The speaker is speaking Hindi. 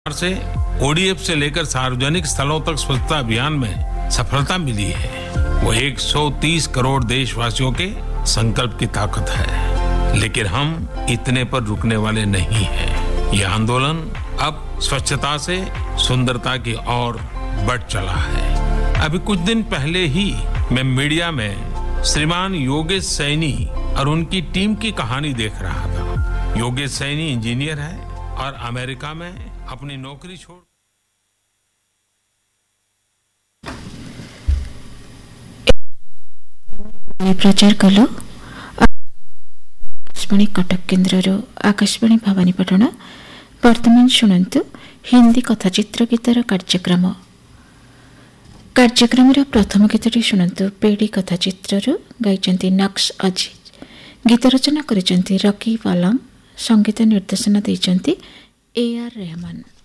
से ओडीएफ से लेकर सार्वजनिक स्थलों तक स्वच्छता अभियान में सफलता मिली है। वो 130 करोड़ देशवासियों के संकल्प की ताकत है। लेकिन हम इतने पर रुकने वाले नहीं हैं। ये आंदोलन अब स्वच्छता से सुंदरता की ओर बढ़ चला है। अभी कुछ दिन पहले ही मैं मीडिया में श्रीमान योगेश सैनी और उनकी टीम की कहानी देख रहा था। योगेश सैनी इंजीनियर है और अमेरिका में अपनी नौकरी छोड़ प्रचार कलो आकाशवाणी कटक केन्द्र आकाशवाणी भवानीपाटण। वर्तमान शुणन्तु हिंदी कथाचित्र गीतर कार्यक्रम प्रथम गीतटी शुणन्तु पेड़ी कथाचित्र गाइचंती नक्श अजीज। गीत रचना करिचंती रकी वालम। संगीत निर्देशन देइचंती AR रहमान।